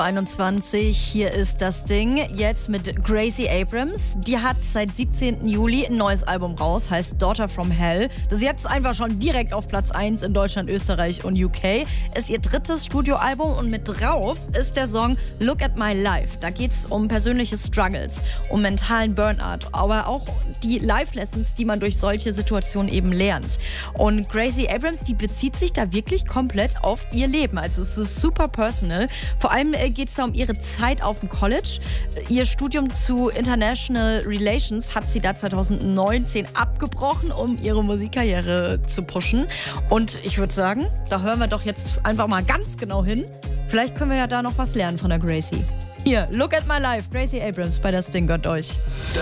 21, hier ist das Ding, jetzt mit Gracie Abrams. Die hat seit 17. Juli ein neues Album raus, heißt Daughter from Hell. Das ist jetzt einfach schon direkt auf Platz 1 in Deutschland, Österreich und UK. Ist ihr drittes Studioalbum und mit drauf ist der Song Look at My Life. Da geht es um persönliche Struggles, um mentalen Burnout, aber auch die Life-Lessons, die man durch solche Situationen eben lernt. Und Gracie Abrams, die bezieht sich da wirklich komplett auf ihr Leben. Also es ist super personal. Vor allem geht es da um ihre Zeit auf dem College. Ihr Studium zu International Relations hat sie da 2019 abgebrochen, um ihre Musikkarriere zu pushen. Und ich würde sagen, da hören wir doch jetzt einfach mal ganz genau hin. Vielleicht können wir ja da noch was lernen von der Gracie. Hier, Look at My Life, Gracie Abrams bei Das Ding gehört euch.